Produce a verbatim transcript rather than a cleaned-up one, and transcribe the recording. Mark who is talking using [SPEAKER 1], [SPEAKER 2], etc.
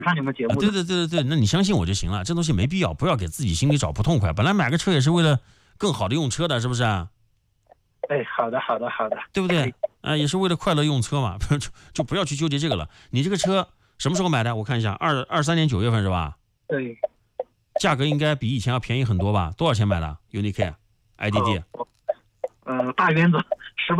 [SPEAKER 1] 看你们节目、
[SPEAKER 2] 啊。对对对对对，那你相信我就行了，这东西没必要，不要给自己心里找不痛快。本来买个车也是为了更好的用车的，是不是啊？
[SPEAKER 1] 哎，好的好的好的，
[SPEAKER 2] 对不对？啊，也是为了快乐用车嘛，就就不要去纠结这个了。你这个车什么时候买的？我看一下，二二三年九月份是吧？
[SPEAKER 1] 对。
[SPEAKER 2] 价格应该比以前要便宜很多吧？多少钱买的 ？U N I K I D D？
[SPEAKER 1] 呃，大原则十八。